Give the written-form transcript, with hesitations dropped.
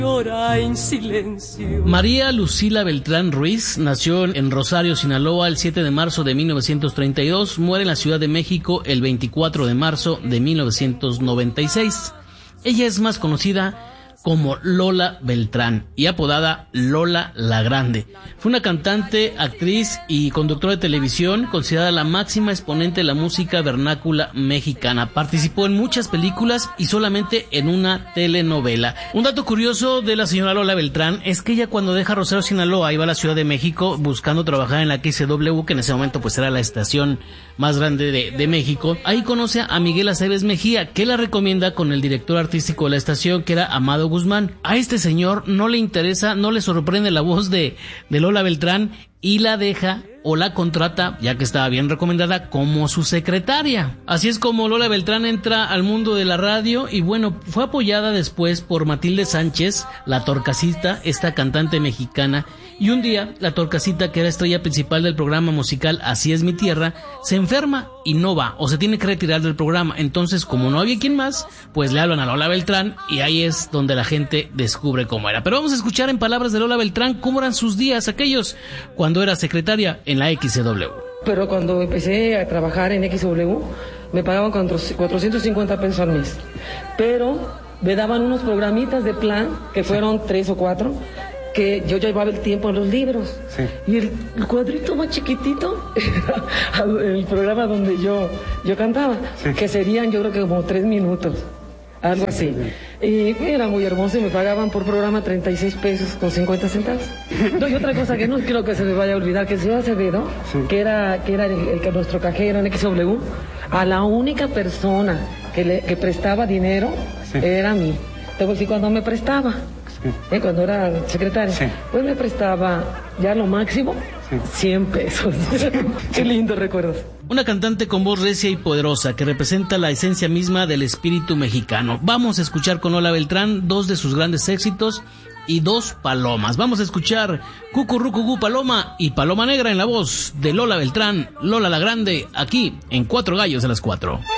Llora en silencio. María Lucila Beltrán Ruiz nació en Rosario, Sinaloa, el 7 de marzo de 1932, muere en la Ciudad de México el 24 de marzo de 1996. Ella es más conocida como Lola Beltrán y apodada Lola la Grande. Fue una cantante, actriz y conductora de televisión, considerada la máxima exponente de la música vernácula mexicana. Participó en muchas películas y solamente en una telenovela. Un dato curioso de la señora Lola Beltrán es que ella, cuando deja Rosario, Sinaloa, iba a la Ciudad de México buscando trabajar en la XW, que en ese momento pues era la estación más grande de México. Ahí conoce a Miguel Aceves Mejía, que la recomienda con el director artístico de la estación, que era Amado Guzmán. A este señor no le interesa, no le sorprende la voz de Lola Beltrán y la deja o la contrata, ya que estaba bien recomendada, como su secretaria. Así es como Lola Beltrán entra al mundo de la radio y bueno, fue apoyada después por Matilde Sánchez, la Torcasita, esta cantante mexicana, y un día la Torcasita, que era estrella principal del programa musical Así es mi tierra, se enferma y no va, o se tiene que retirar del programa. Entonces, como no había quien más, pues le hablan a Lola Beltrán y ahí es donde la gente descubre cómo era. Pero vamos a escuchar en palabras de Lola Beltrán cómo eran sus días aquellos cuando era secretaria en la XW. Pero cuando empecé a trabajar en XW, me pagaban 450 pesos al mes. Pero me daban unos programitas de plan, que fueron 3 o 4, que yo llevaba el tiempo en los libros. Sí. Y el cuadrito más chiquitito era el programa donde yo cantaba, sí, que serían, yo creo que como 3 minutos. Algo así. Y era muy hermoso y me pagaban por programa 36 pesos con 50 centavos. No, y otra cosa que no quiero que se me vaya a olvidar, que el señor Acevedo, sí, que era el nuestro cajero en XW, a la única persona que prestaba dinero, sí, era a mí. Entonces, cuando me prestaba, sí, cuando era secretaria, sí, pues me prestaba ya lo máximo, sí, 100 pesos. Qué lindo recuerdos. Una cantante con voz recia y poderosa que representa la esencia misma del espíritu mexicano. Vamos a escuchar con Lola Beltrán 2 de sus grandes éxitos y 2 palomas. Vamos a escuchar Cucurrucucú Paloma y Paloma Negra en la voz de Lola Beltrán, Lola la Grande, aquí en Cuatro Gallos de las 4.